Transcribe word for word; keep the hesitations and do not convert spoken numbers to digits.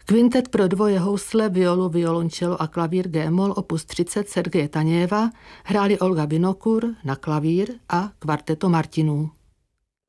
Kvintet pro dvoje housle, violu, violončelo a klavír G-moll opus třicet Sergeje Tanějeva hráli Olga Vinokur na klavír a kvarteto Martinů.